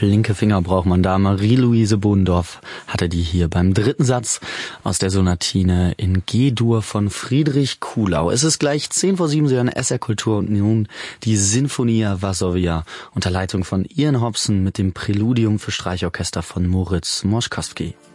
flinke Finger braucht man da. Marie-Louise Bodendorf hatte die hier beim dritten Satz aus der Sonatine in G-Dur von Friedrich Kuhlau. Es ist gleich 6:10, Sie hören SR Kultur und nun die Sinfonia Varsovia unter Leitung von Ian Hobson mit dem Präludium für Streichorchester von Moritz Moszkowski.